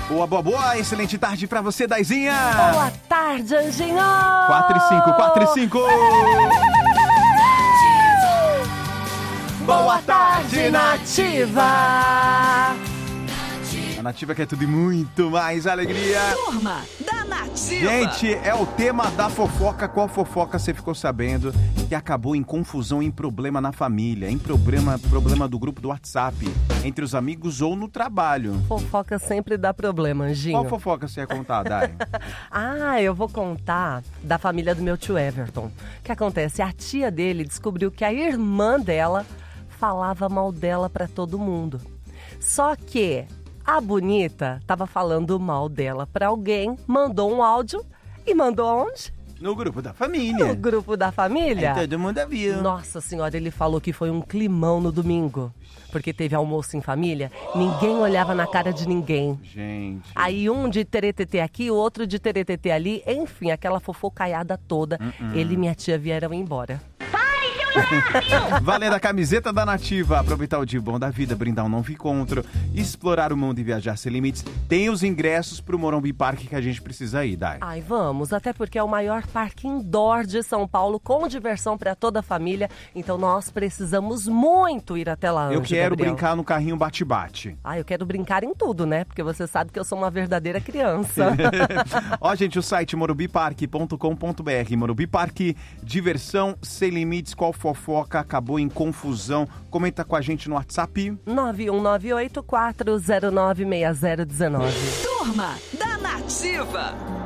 Boa, boa, boa. Excelente tarde pra você, Daizinha. Boa tarde, Anjinho. 4 e 5, 4 e 5. Boa tarde, Nativa. A Nativa quer tudo e muito mais alegria. Turma da Nativa. Gente, é o tema da fofoca. Qual fofoca você ficou sabendo que acabou em confusão, em problema na família, em problema do grupo do WhatsApp, entre os amigos ou no trabalho? Fofoca sempre dá problema, Anjinho. Qual fofoca você ia contar, Dai? Eu vou contar da família do meu tio Everton. O que acontece? A tia dele descobriu que a irmã dela falava mal dela pra todo mundo. Só que a bonita tava falando mal dela pra alguém, mandou um áudio e mandou aonde? No grupo da família. No grupo da família. Aí todo mundo viu. Nossa senhora, ele falou que foi um climão no domingo. Porque teve almoço em família, ninguém olhava na cara de ninguém. Gente. Aí um de teretetê aqui, o outro de teretetê ali. Enfim, aquela fofocaiada toda. Ele e minha tia vieram embora. Valendo a camiseta da Nativa, aproveitar o dia bom da vida, brindar um novo encontro, explorar o mundo e viajar sem limites. Tem os ingressos pro Morumbi Park que a gente precisa ir, Dai. Ai, vamos, até porque é o maior parque indoor de São Paulo, com diversão para toda a família. Então nós precisamos muito ir até lá, Eu quero Gabriel. brincar no carrinho bate-bate. Eu quero brincar em tudo, né? Porque você sabe que eu sou uma verdadeira criança. Ó, gente, o site morumbipark.com.br. Morumbi Park, diversão sem limites. Qual fofoca acabou em confusão? Comenta com a gente no WhatsApp. 91984096019. Turma da Nativa.